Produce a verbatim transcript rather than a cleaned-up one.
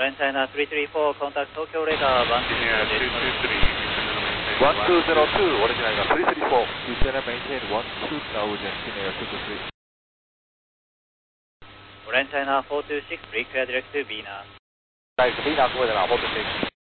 Orange China three three four, contact Tokyo radar one two zero two. one two zero two, Orange China three three four. Lieutenant maintain one two thousand, Senior two two three. Orange China four two six, pre-clear direct to Venus. Guys, Venus weather now, four two six.